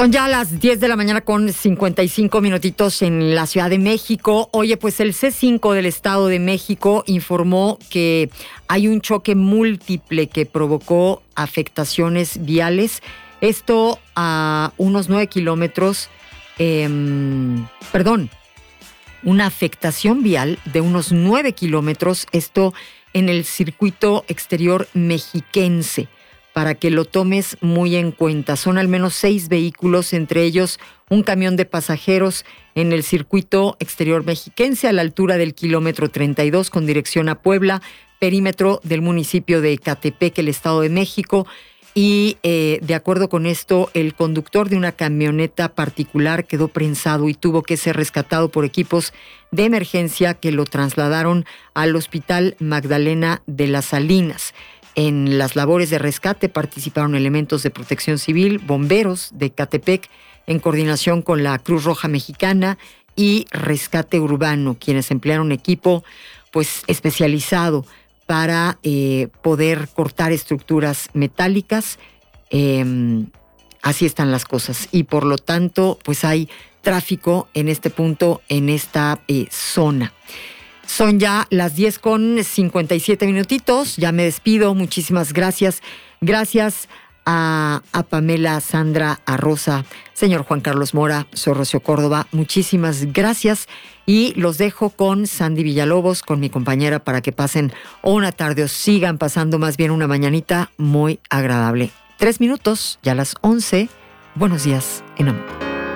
Son ya las 10 de la mañana con 55 minutitos en la Ciudad de México. Oye, pues el C5 del Estado de México informó que hay un choque múltiple que provocó afectaciones viales. Esto a unos 9 kilómetros, una afectación vial de unos 9 kilómetros, esto en el circuito exterior mexiquense, para que lo tomes muy en cuenta. Son al menos 6 vehículos, entre ellos un camión de pasajeros en el circuito exterior mexiquense a la altura del kilómetro 32 con dirección a Puebla, perímetro del municipio de Ecatepec, el Estado de México. Y de acuerdo con esto, el conductor de una camioneta particular quedó prensado y tuvo que ser rescatado por equipos de emergencia que lo trasladaron al Hospital Magdalena de las Salinas. En las labores de rescate participaron elementos de Protección Civil, bomberos de Ecatepec, en coordinación con la Cruz Roja Mexicana y Rescate Urbano, quienes emplearon equipo pues especializado para poder cortar estructuras metálicas. Así están las cosas y por lo tanto pues hay tráfico en este punto, en esta zona. Son ya las 10 con 57 minutitos. Ya me despido. Muchísimas gracias. Gracias a Pamela, Sandra, a Rosa, señor Juan Carlos Mora, soy Rocío Córdoba. Muchísimas gracias. Y los dejo con Sandy Villalobos, con mi compañera, para que pasen una tarde o sigan pasando más bien una mañanita muy agradable. 3 minutos, ya las 11. Buenos días en amor.